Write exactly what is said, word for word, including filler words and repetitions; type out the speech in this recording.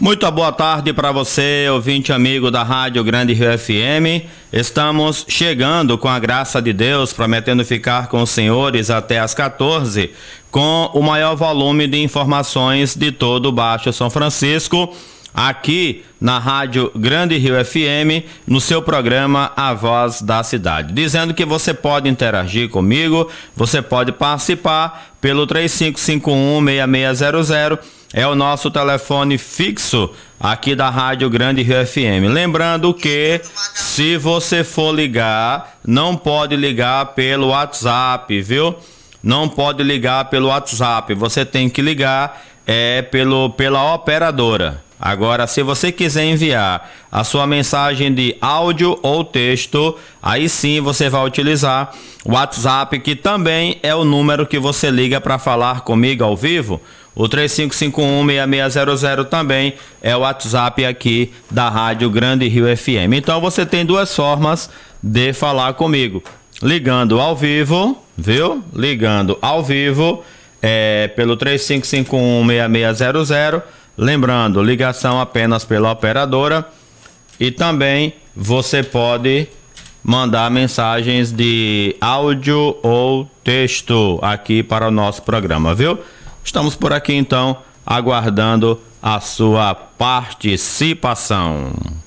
Muito boa tarde para você, ouvinte amigo da Rádio Grande Rio F M. Estamos chegando, com a graça de Deus, prometendo ficar com os senhores até às quatorze, com o maior volume de informações de todo o Baixo São Francisco, aqui na Rádio Grande Rio F M, no seu programa A Voz da Cidade. Dizendo que você pode interagir comigo, você pode participar pelo três cinco cinco um, seis seis zero zero, é o nosso telefone fixo aqui da Rádio Grande Rio F M. Lembrando que, se você for ligar, não pode ligar pelo WhatsApp, viu? Não pode ligar pelo WhatsApp, você tem que ligar é, pelo, pela operadora. Agora, se você quiser enviar a sua mensagem de áudio ou texto, aí sim você vai utilizar o WhatsApp, que também é o número que você liga para falar comigo ao vivo. O três cinco cinco um, seis seis zero zero também é o WhatsApp aqui da Rádio Grande Rio F M. Então você tem duas formas de falar comigo. Ligando ao vivo, viu? Ligando ao vivo é, pelo três cinco cinco um, seis seis zero zero. Lembrando, ligação apenas pela operadora. E também você pode mandar mensagens de áudio ou texto aqui para o nosso programa, viu? Estamos por aqui então, aguardando a sua participação.